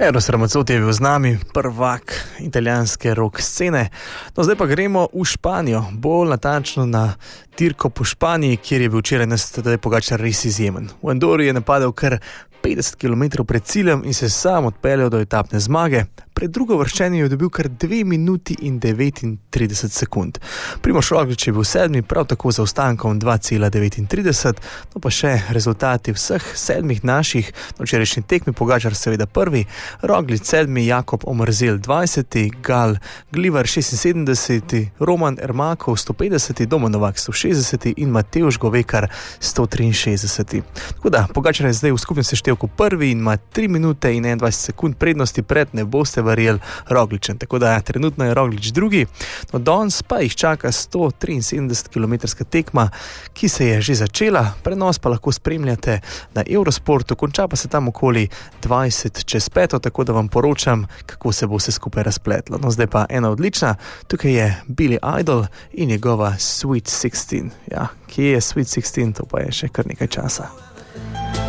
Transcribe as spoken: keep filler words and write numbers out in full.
Eros Ramazzotti je bil z nami, prvak italijanske rock scene. No, zdaj pa gremo v Španijo, bolj natančno na dirko po Španiji, kjer je bil včeraj Tadej Pogačar res izjemen. V Andori je napadel kar petdeset kilometrov pred ciljem in se sam odpeljal do etapne zmage. Pred drugo vrščenjem je dobil kar dve minuti in devetintrideset sekund. Primož Roglič je bil sedmi, prav tako za ostankom dva cela devetintrideset, no pa še rezultati vseh sedmih naših, na včerajšnji tekmi Pogačar seveda prvi, Roglič sedmi, Jakob Omerzel dvajseti, Gal Glivar šestinsedemdeseti, Roman Ermakov sto petdeseti, Domen Novak sto šestdeseti in Matevž Govekar sto triinšestdeseti. Tako da, Pogačar je zdaj v skupnem seštevku prvi in ima tri minute in enaindvajset sekund prednosti pred, ne boste verjel, Rogličem. Tako da trenutno je Roglič drugi. No, danes pa jih čaka sto triinsedemdeset kilometrska tekma, ki se je že začela. Prenos pa lahko spremljate na Eurosportu, konča pa se tam okoli dvajset čez peto, tako da vam poročam, kako se bo vse skupaj razpletlo. No, zdaj pa ena odlična. Tukaj je Billy Idol in njegova Sweet sixteen. Ja, kje je Sweet sixteen, to pa je še kar nekaj časa.